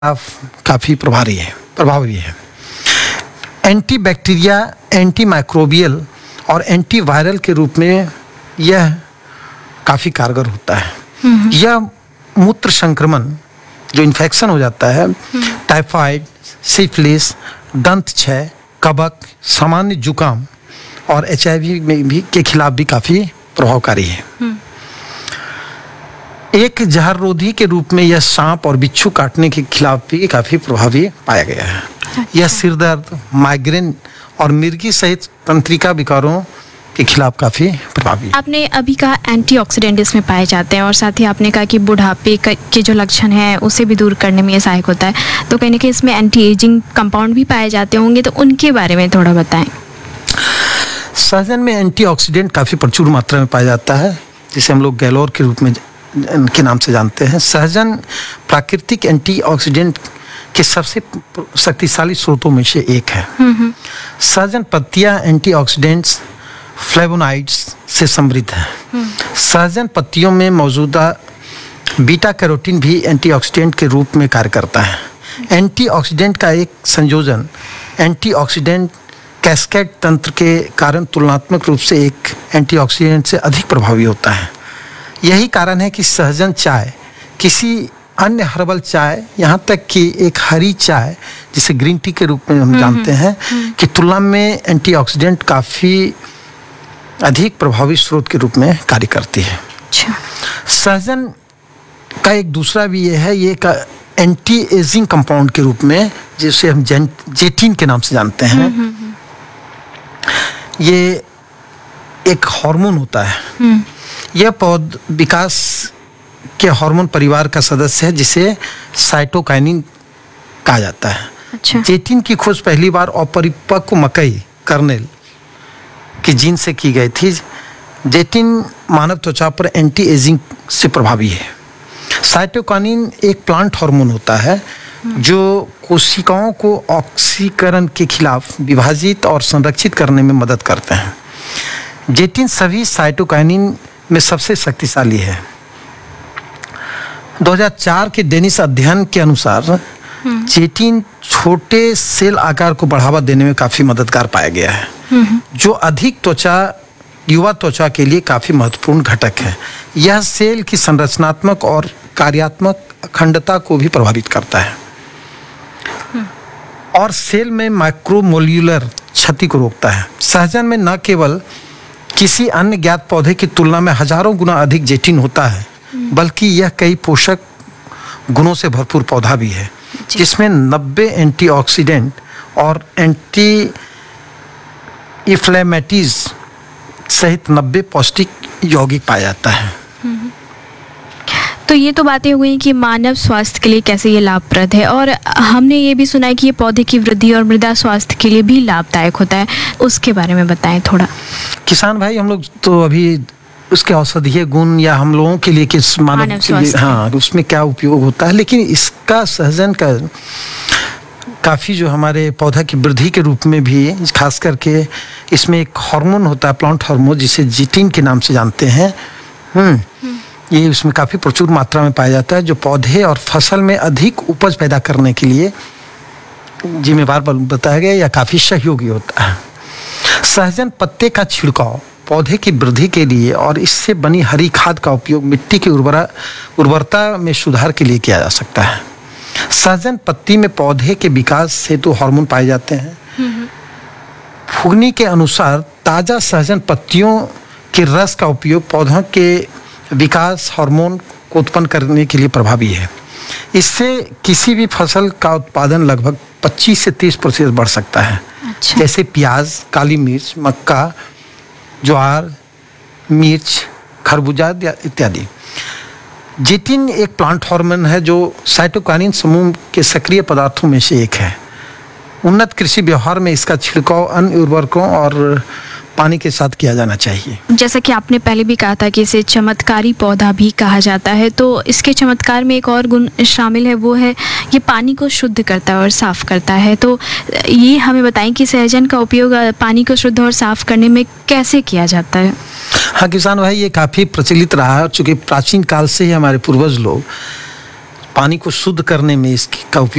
काफ़ी प्रभावी है। एंटी बैक्टीरिया, एंटी माइक्रोबियल और एंटी वायरल के रूप में यह काफ़ी कारगर होता है। यह मूत्र संक्रमण जो इन्फेक्शन हो जाता है, टाइफाइड, सिफिलिस, दंत क्षय, कबक, सामान्य जुकाम और HIV में भी के खिलाफ भी काफ़ी प्रभावकारी है। एक जहर रोधी के रूप में यह सांप और बिच्छू काटने के खिलाफ भी काफ़ी प्रभावी पाया गया है। अच्छा। यह सिरदर्द, माइग्रेन और मिर्गी सहित तंत्रिका विकारों के खिलाफ काफ़ी प्रभावी है। आपने अभी कहा एंटीऑक्सीडेंट इसमें पाए जाते हैं और साथ ही आपने कहा कि बुढ़ापे के जो लक्षण हैं उसे भी दूर करने में ये सहायक होता है, तो कहीं ना कहीं इसमें एंटी एजिंग कंपाउंड भी पाए जाते होंगे, तो उनके बारे में थोड़ा बताएं। सहजन में एंटीऑक्सीडेंट काफ़ी प्रचुर मात्रा में पाया जाता है, जिसे हम लोग गैलोर के रूप में के नाम से जानते हैं। सहजन प्राकृतिक एंटीऑक्सीडेंट के सबसे शक्तिशाली स्रोतों में से एक है। सहजन पत्तियां एंटीऑक्सीडेंट्स, फ्लेवोनाइड्स से समृद्ध है। सहजन पत्तियों में मौजूदा बीटा कैरोटीन भी एंटीऑक्सीडेंट के रूप में कार्य करता है। एंटीऑक्सीडेंट का एक संयोजन एंटीऑक्सीडेंट कैस्केड तंत्र के कारण तुलनात्मक रूप से एक एंटीऑक्सीडेंट से अधिक प्रभावी होता है। यही कारण है कि सहजन चाय किसी अन्य हर्बल चाय, यहाँ तक कि एक हरी चाय जिसे ग्रीन टी के रूप में हम जानते हैं, कि तुलना में एंटीऑक्सीडेंट काफ़ी अधिक प्रभावी स्रोत के रूप में कार्य करती है। अच्छा। सहजन का एक दूसरा भी ये है, ये का एंटी एजिंग कंपाउंड के रूप में, जिसे हम जेटिन के नाम से जानते हैं। ये एक हार्मोन होता है। यह पौध विकास के हार्मोन परिवार का सदस्य है, जिसे साइटोकाइनिन कहा जाता है। अच्छा। जेटिन की खोज पहली बार अपरिपक्व मकई कर्नेल की जीन से की गई थी। जेटिन मानव त्वचा पर एंटी एजिंग से प्रभावी है। साइटोकाइनिन एक प्लांट हार्मोन होता है जो कोशिकाओं को ऑक्सीकरण के खिलाफ विभाजित और संरक्षित करने में मदद करते हैं। जेटिन सभी साइटोकाइनिन में सबसे शक्तिशाली है। 2004 के डेनिस अध्ययन के अनुसार जेटिन छोटे सेल आकार को बढ़ावा देने में काफ़ी मददगार पाया गया है, जो युवा त्वचा के लिए काफ़ी महत्वपूर्ण घटक है। यह सेल की संरचनात्मक और कार्यात्मक अखंडता को भी प्रभावित करता है और सेल में माइक्रोमोल्यूलर क्षति को रोकता है। सहजन में न केवल किसी अन्य ज्ञात पौधे की तुलना में हजारों गुना अधिक जेटिन होता है, बल्कि यह कई पोषक गुणों से भरपूर पौधा भी है, जिसमें 90 एंटीऑक्सीडेंट और एंटी इन्फ्लेमेटरीज सहित 90 पौष्टिक यौगिक पाया जाता है। तो ये तो बातें हुई कि मानव स्वास्थ्य के लिए कैसे ये लाभप्रद है, और हमने ये भी सुना है कि ये पौधे की वृद्धि और मृदा स्वास्थ्य के लिए भी लाभदायक होता है, उसके बारे में बताएं थोड़ा। किसान भाई, हम लोग तो अभी उसके औषधीय गुण या हम लोगों के लिए किस मानव के लिए, हाँ, उसमें क्या उपयोग होता है, लेकिन इसका सहजन का काफ़ी जो हमारे पौधा की वृद्धि के रूप में भी, खास करके इसमें एक हार्मोन होता है, प्लांट हार्मोन, जिसे जेटिन के नाम से जानते हैं। ये उसमें काफ़ी प्रचुर मात्रा में पाया जाता है, जो पौधे और फसल में अधिक उपज पैदा करने के लिए जिम्मेवार बताया गया या काफ़ी सहयोगी होता है। सहजन पत्ते का छिड़काव पौधे की वृद्धि के लिए और इससे बनी हरी खाद का उपयोग मिट्टी की उर्वरता में सुधार के लिए किया जा सकता है। सहजन पत्ती में पौधे के विकास हेतु हार्मोन पाए जाते हैं। फुगनी के अनुसार ताज़ा सहजन पत्तियों के रस का उपयोग पौधों के विकास हार्मोन को उत्पन्न करने के लिए प्रभावी है। इससे किसी भी फसल का उत्पादन लगभग 25 से 30% बढ़ सकता है। अच्छा। जैसे प्याज, काली मिर्च, मक्का, ज्वार, मिर्च, खरबूजा इत्यादि। जेटिन एक प्लांट हार्मोन है जो साइटोकाइनिन समूह के सक्रिय पदार्थों में से एक है। उन्नत कृषि व्यवहार में इसका छिड़काव अन्य उर्वरकों और पानी के साथ किया जाना चाहिए। जैसा कि आपने पहले भी कहा था कि इसे चमत्कारी पौधा भी कहा जाता है, तो इसके चमत्कार में एक और गुण शामिल है, वो है ये पानी को शुद्ध करता है और साफ करता है। तो ये हमें बताएं कि सहजन का उपयोग पानी को शुद्ध और साफ करने में कैसे किया जाता है। हाँ किसान भाई, ये काफ़ी प्रचलित रहा है, चूँकि प्राचीन काल से ही हमारे पूर्वज लोग पानी को शुद्ध करने में इसका उपयोग